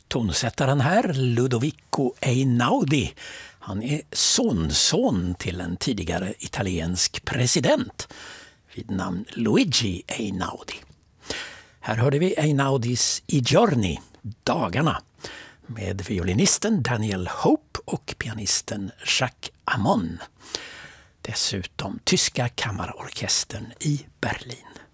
Tonsättaren här, Ludovico Einaudi. Han är sonson till en tidigare italiensk president vid namn Luigi Einaudi. Här hörde vi Einaudis I giorni, dagarna, med violinisten Daniel Hope och pianisten Jacques Amon. Dessutom tyska kammarorkestern i Berlin.